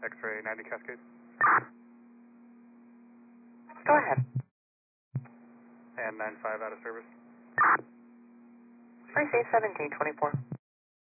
X-ray 90 Cascade. Go ahead. And 95 out of service. Receive 1724.